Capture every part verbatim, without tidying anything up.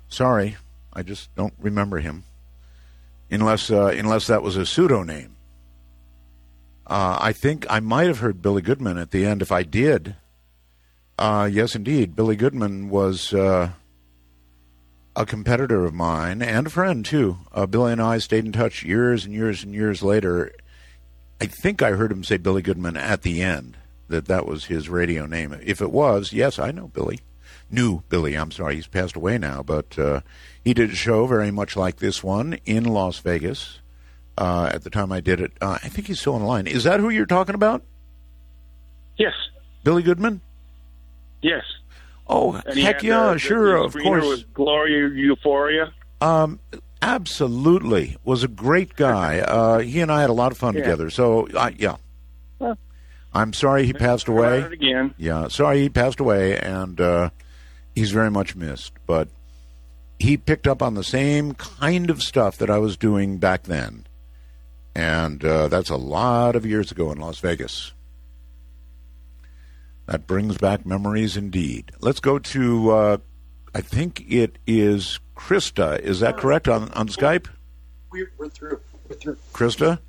Sorry, I just don't remember him. Unless uh, unless that was a pseudonym. Uh, I think I might have heard Billy Goodman at the end. If I did, uh, yes, indeed. Billy Goodman was uh, a competitor of mine and a friend, too. Uh, Billy and I stayed in touch years and years and years later. I think I heard him say Billy Goodman at the end, that that was his radio name. If it was, yes, I know Billy. Knew Billy, I'm sorry. He's passed away now, but uh, he did a show very much like this one in Las Vegas. Uh, at the time I did it, uh, I think he's still on the line. Is that who you're talking about? Yes. Billy Goodman? Yes. Oh, and heck yeah, the, sure, the of course. With Gloria Euphoria. Um, absolutely, was a great guy. Uh, he and I had a lot of fun yeah. together. So, uh, yeah. Well, I'm sorry he passed away. It again. Yeah, sorry he passed away, and uh, he's very much missed. But he picked up on the same kind of stuff that I was doing back then. And uh, that's a lot of years ago in Las Vegas. That brings back memories indeed. Let's go to, uh, I think it is Krista. Is that correct on, on Skype? We're, we're through. We're through. Krista?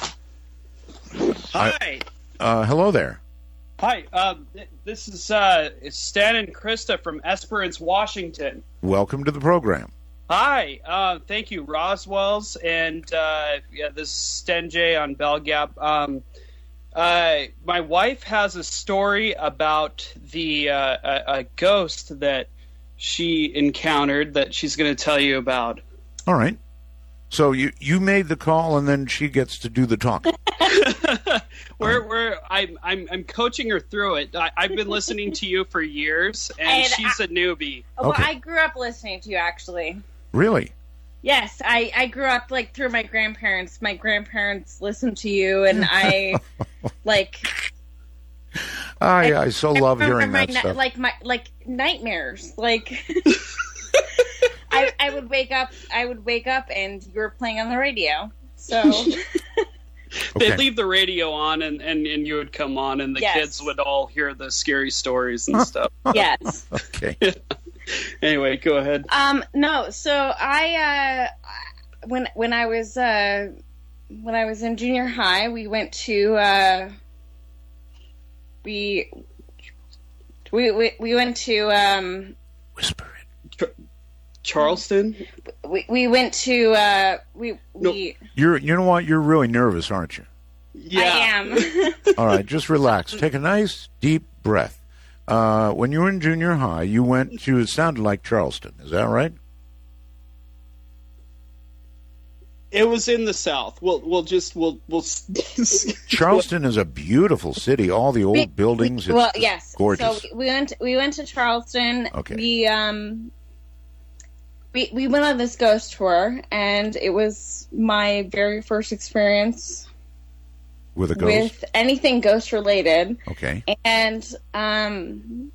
Hi. I, uh, hello there. Hi. Um, this is uh, Stan and Krista from Esperance, Washington. Welcome to the program. Hi, uh, thank you, Roswell's, and uh, yeah, this is Sten J on Bell Gap. Um, uh, my wife has a story about the uh, a, a ghost that she encountered that she's going to tell you about. All right. So you, you made the call, and then she gets to do the talking. we're we're I'm I'm I'm coaching her through it. I, I've been listening to you for years, and, and she's I, a newbie. Well, okay. I grew up listening to you, actually. Really? Yes, I, I grew up, like, through my grandparents. My grandparents listened to you, and I, like... I, I so love hearing my, that stuff. Like, my, like, nightmares. Like, I, I would wake up, I would wake up, and you were playing on the radio. So... They'd okay. leave the radio on, and, and, and you would come on, and the yes. kids would all hear the scary stories and stuff. Yes. Okay. Anyway, go ahead. Um, no, so I, uh, when when I was uh, when I was in junior high, we went to uh, we, we we we went to um, whisper it. Charleston. We we went to uh, we we. No, you're you know what? You're really nervous, aren't you? Yeah, I am. All right, just relax. Take a nice deep breath. Uh, when you were in junior high, you went to, it sounded like Charleston. Is that right? It was in the South. We'll we'll just we'll we'll. Charleston is a beautiful city. All the old we, buildings. We, well, it's yes. Gorgeous. So we went we went to Charleston. Okay. We um. We we went on this ghost tour, and it was my very first experience with a ghost, with anything ghost related. Okay. And um.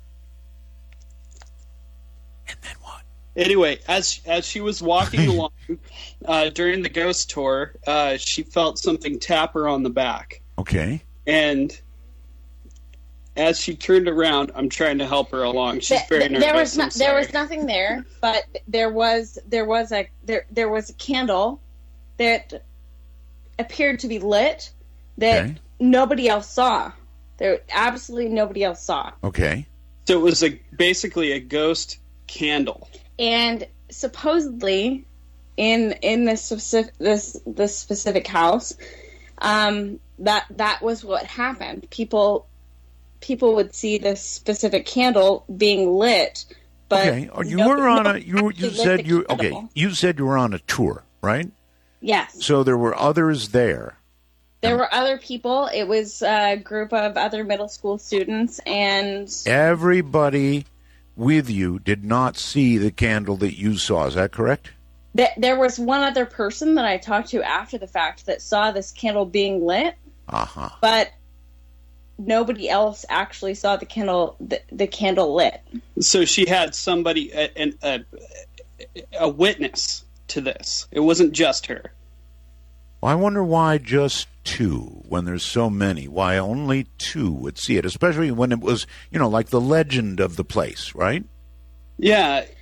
And then what? Anyway, as as she was walking along uh, during the ghost tour, uh, she felt something tap her on the back. Okay. And as she turned around, I'm trying to help her along. She's very the, nervous. There was no, I'm there was sorry. nothing there, but there was there was a there there was a candle that appeared to be lit that Okay. nobody else saw. There absolutely nobody else saw. Okay. So it was a basically a ghost candle. And supposedly, in in this specific this this specific house, um, that that was what happened. People. People would see this specific candle being lit, but okay. Oh, you no, were on no a you you lit said the you candle. okay. You said you were on a tour, right? Yes. So there were others there. There were other people. It was a group of other middle school students, and Everybody with you did not see the candle that you saw. Is that correct? th- there was one other person that I talked to after the fact that saw this candle being lit, Uh huh. but nobody else actually saw the candle the, the candle lit. So she had somebody, a, a, a, a witness to this. It wasn't just her. I wonder why just two when there's so many. Why only two would see it, especially when it was, you know, like the legend of the place, right? Yeah,